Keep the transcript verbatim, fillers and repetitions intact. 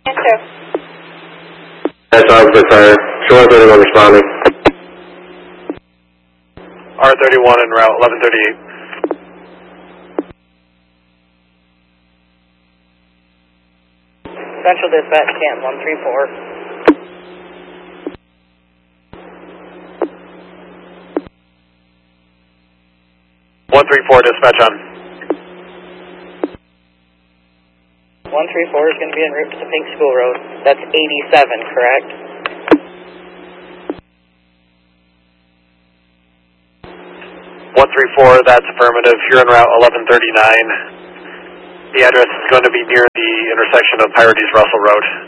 Yes, sir. That's Officer Fire. Shore thirty-one responding. R thirty-one en route, eleven thirty-eight. Central Dispatch, Camp one three four. one three four, dispatch on. one three four is going to be en route to the Pink School Road. That's eighty-seven, correct? one three four, that's affirmative. You're en route eleven thirty-nine. The address is going to be near the intersection of Pirates Russell Road.